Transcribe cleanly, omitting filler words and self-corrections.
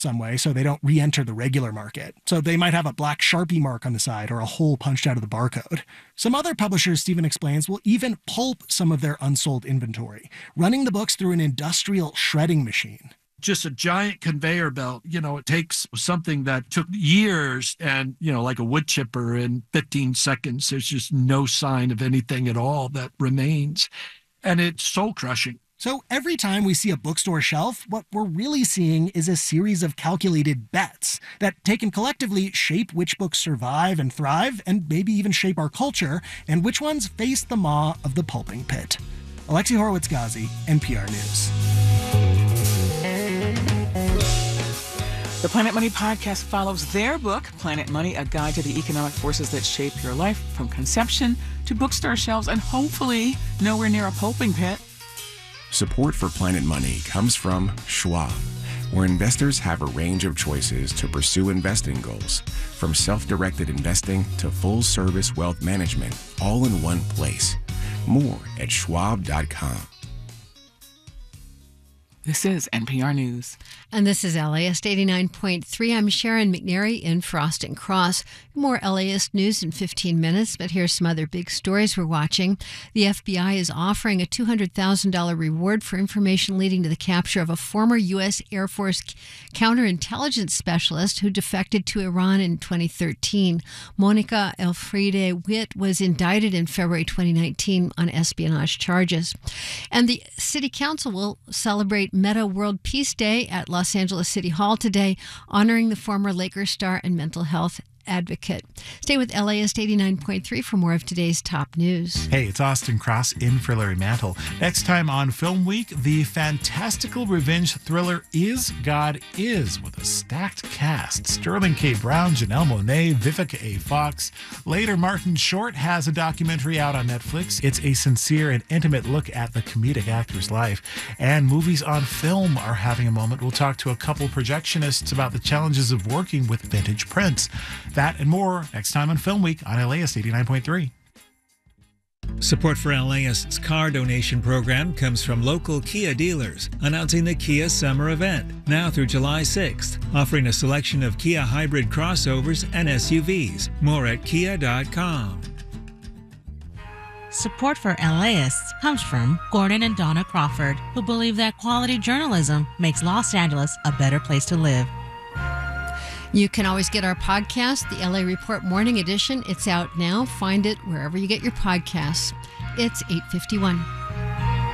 some way so they don't re-enter the regular market. So they might have a black Sharpie mark on the side or a hole punched out of the barcode. Some other publishers, Stephen explains, will even pulp some of their unsold inventory, running the books through an industrial shredding machine. Just a giant conveyor belt. It takes something that took years and, like a wood chipper, in 15 seconds, there's just no sign of anything at all that remains. And it's soul crushing. So every time we see a bookstore shelf, what we're really seeing is a series of calculated bets that, taken collectively, shape which books survive and thrive, and maybe even shape our culture, and which ones face the maw of the pulping pit. Alexi Horowitz-Ghazi, NPR News. The Planet Money podcast follows their book, Planet Money, A Guide to the Economic Forces That Shape Your Life, from conception to bookstore shelves and hopefully nowhere near a pulping pit. Support for Planet Money comes from Schwab, where investors have a range of choices to pursue investing goals, from self-directed investing to full-service wealth management, all in one place. More at schwab.com. This is NPR News. And this is LAist 89.3. I'm Sharon McNary in Frost and Cross. More LAist news in 15 minutes, but here's some other big stories we're watching. The FBI is offering a $200,000 reward for information leading to the capture of a former U.S. Air Force counterintelligence specialist who defected to Iran in 2013. Monica Elfriede Witt was indicted in February 2019 on espionage charges. And the City Council will celebrate Meta World Peace Day at Los Angeles City Hall today, honoring the former Lakers star and mental health advocate. Stay with LAist 89.3 for more of today's top news. Hey, it's Austin Cross in for Larry Mantle. Next time on Film Week, the fantastical revenge thriller Is God Is, with a stacked cast. Sterling K. Brown, Janelle Monáe, Vivica A. Fox. Later, Martin Short has a documentary out on Netflix. It's a sincere and intimate look at the comedic actor's life. And Movies on Film are having a moment. We'll talk to a couple projectionists about the challenges of working with vintage prints. That and more next time on Film Week on LAist 89.3. Support for LAist's car donation program comes from local Kia dealers, announcing the Kia Summer Event, now through July 6th, offering a selection of Kia hybrid crossovers and SUVs. More at kia.com. Support for LAists comes from Gordon and Donna Crawford, who believe that quality journalism makes Los Angeles a better place to live. You can always get our podcast, the LA Report Morning Edition. It's out now. Find it wherever you get your podcasts. It's 8:51.